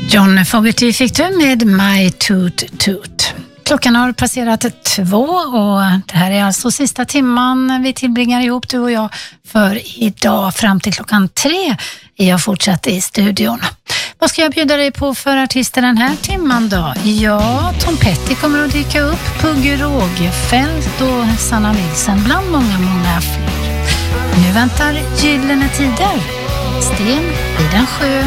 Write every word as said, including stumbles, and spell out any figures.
John Fogerty fick du med My Toot Toot. Klockan har passerat två och det här är alltså sista timman vi tillbringar ihop, du och jag, för idag fram till klockan tre är jag fortsatt i studion. Vad ska jag bjuda dig på för artister den här timman då? Ja, Tom Petty kommer att dyka upp, Pugge Rågefält och Sanna Nilsson bland många, många fler. Nu väntar gyllene tider. Sten i den sjö.